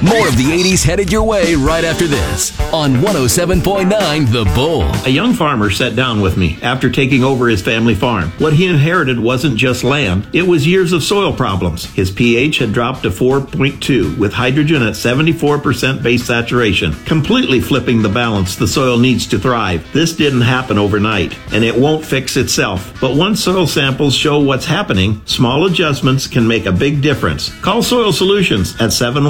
More of the 80s headed your way right after this on 107.9 The Bull. A young farmer sat down with me after taking over his family farm. What he inherited wasn't just land, it was years of soil problems. His pH had dropped to 4.2 with hydrogen at 74% base saturation, completely flipping the balance the soil needs to thrive. This didn't happen overnight, and it won't fix itself. But once soil samples show what's happening, small adjustments can make a big difference. Call Soil Solutions at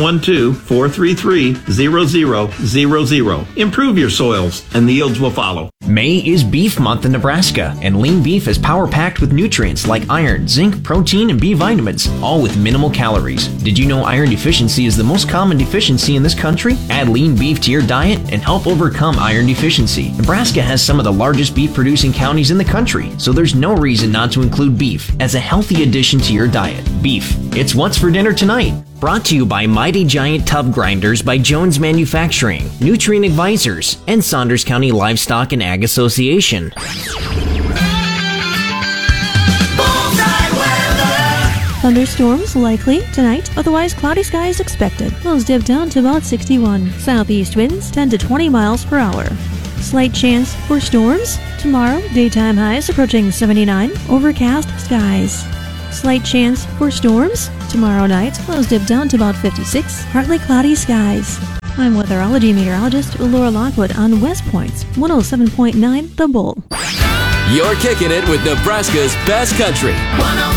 712-433-0000. Improve your soils, and the yields will follow. May is Beef Month in Nebraska, and lean beef is power-packed with nutrients like iron, zinc, protein, and B vitamins, all with minimal calories. Did you know iron deficiency is the most common deficiency in this country? Add lean beef to your diet and help overcome iron deficiency. Nebraska has some of the largest beef-producing counties in the country, so there's no reason not to include beef as a healthy addition to your diet. Beef, it's what's for dinner tonight. Brought to you by Mighty Giant Tub Grinders by Jones Manufacturing, Nutrient Advisors, and Saunders County Livestock and Ag Association. Thunderstorms likely tonight, otherwise cloudy skies expected. Lows dip down to about 61. Southeast winds 10 to 20 miles per hour. Slight chance for storms. Tomorrow, daytime highs approaching 79. Overcast skies. Slight chance for storms. Tomorrow night, lows dip down to about 56. Partly cloudy skies. I'm weatherology meteorologist Laura Lockwood on West Point's 107.9 The Bull. You're kicking it with Nebraska's best country.